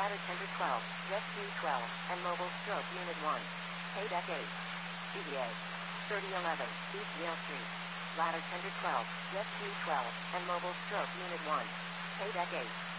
Ladder Tender 12, Rescue 12, and Mobile Stroke Unit 1. Paydeck 8. CVA 3011, East Yale Street. Ladder Tender 12, Rescue 12, and Mobile Stroke Unit 1. Paydeck 8.